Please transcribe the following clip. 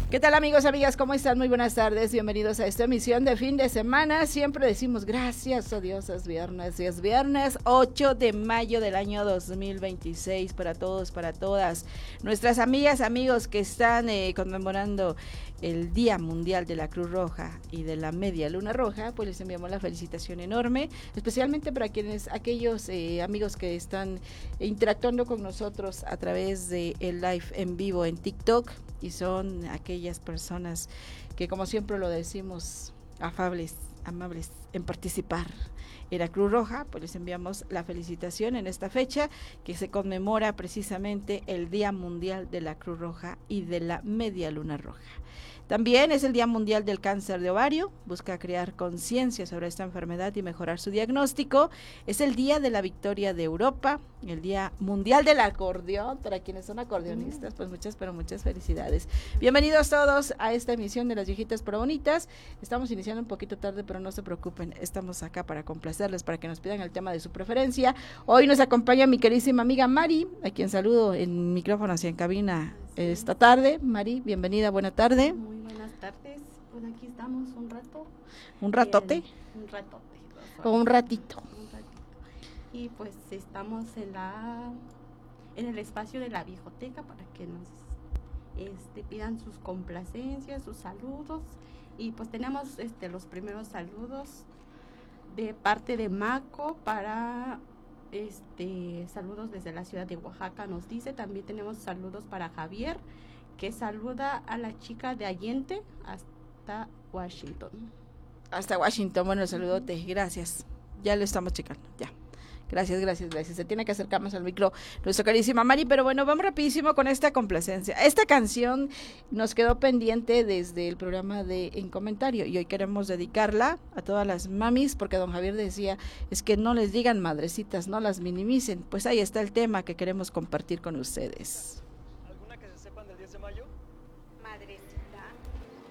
¿Qué tal amigos, amigas? ¿Cómo están? Muy buenas tardes, bienvenidos a esta emisión de fin de semana. Siempre decimos gracias a Dios, es viernes, y es viernes 8 de mayo del año 2026 para todos, para todas. Nuestras amigas, amigos que están conmemorando el Día Mundial de la Cruz Roja y de la Media Luna Roja, pues les enviamos la felicitación enorme, especialmente para aquellos amigos que están interactuando con nosotros a través de el live en vivo en TikTok, y son aquellas personas que, como siempre lo decimos, afables, amables en participar en la Cruz Roja. Pues les enviamos la felicitación en esta fecha que se conmemora precisamente el Día Mundial de la Cruz Roja y de la Media Luna Roja. También es el Día Mundial del Cáncer de Ovario, busca crear conciencia sobre esta enfermedad y mejorar su diagnóstico. Es el Día de la Victoria de Europa, el Día Mundial del Acordeón, para quienes son acordeonistas, pues muchas, pero muchas felicidades. Bienvenidos todos a esta emisión de Las Viejitas Pero Bonitas. Estamos iniciando un poquito tarde, pero no se preocupen, estamos acá para complacerles, para que nos pidan el tema de su preferencia. Hoy nos acompaña mi queridísima amiga Mari, a quien saludo en micrófonos y en cabina esta tarde. Mari, bienvenida, buena tarde. Muy buenas tardes, pues aquí estamos un rato. ¿Un ratote? Un ratote. O un ratito. Un ratito. Y pues estamos en el espacio de la Viejoteca para que nos pidan sus complacencias, sus saludos. Y pues tenemos los primeros saludos de parte de Maco para saludos desde la ciudad de Oaxaca, nos dice. También tenemos saludos para Javier, que saluda a la chica de Allende hasta Washington. Hasta Washington, bueno, saludote, gracias. Ya lo estamos checando, ya. Gracias. Se tiene que acercar más al micro nuestra carísima Mari, pero bueno, vamos rapidísimo con esta complacencia. Esta canción nos quedó pendiente desde el programa de En Comentario y hoy queremos dedicarla a todas las mamis, porque don Javier decía, es que no les digan madrecitas, no las minimicen. Pues ahí está el tema que queremos compartir con ustedes. ¿Alguna que se sepan del 10 de mayo? Madrecita.